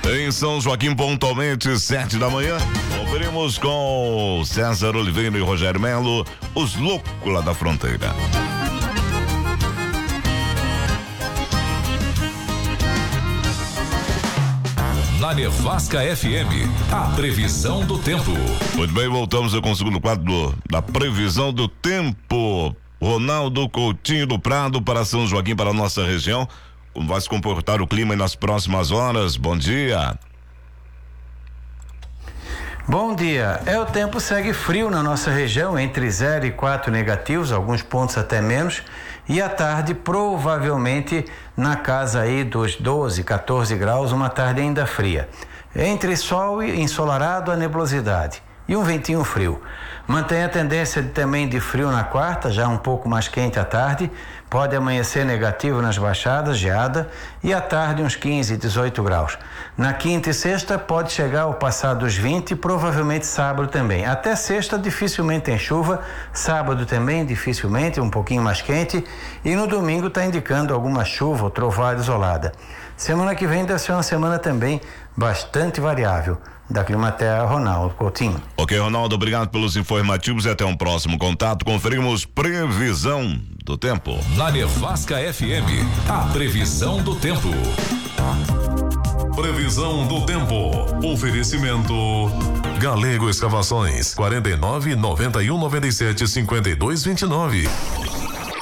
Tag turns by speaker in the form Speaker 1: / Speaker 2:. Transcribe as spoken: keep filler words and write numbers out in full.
Speaker 1: Em São Joaquim, pontualmente, sete da manhã. Conferimos com César Oliveira e Rogério Melo, os loucos lá da fronteira.
Speaker 2: Na Nevasca F M, a previsão do tempo.
Speaker 1: Muito bem, voltamos com o segundo quadro do, da previsão do tempo. Ronaldo Coutinho do Prado para São Joaquim, para a nossa região. Como vai se comportar o clima nas próximas horas? Bom dia.
Speaker 3: Bom dia. É, o tempo segue frio na nossa região, entre zero e quatro negativos, alguns pontos até menos. E à tarde, provavelmente, na casa aí dos doze, quatorze graus, uma tarde ainda fria. Entre sol e ensolarado, a nebulosidade. E um ventinho frio. Mantém a tendência de, também de frio na quarta, já um pouco mais quente à tarde. Pode amanhecer negativo nas baixadas, geada, e à tarde uns quinze, dezoito graus. Na quinta e sexta pode chegar ao passar dos vinte e provavelmente sábado também. Até sexta dificilmente tem chuva, sábado também dificilmente, um pouquinho mais quente, e no domingo está indicando alguma chuva ou trovoada isolada. Semana que vem deve ser uma semana também bastante variável. Da Climaterra, Ronaldo Coutinho.
Speaker 1: Ok, Ronaldo, obrigado pelos informativos e até um próximo contato. Conferimos previsão do tempo.
Speaker 2: Na Nevasca F M, a previsão do tempo.
Speaker 4: Previsão do tempo. Oferecimento Galego Escavações, quarenta e nove, noventa e um, noventa e sete, cinquenta e dois, vinte e nove.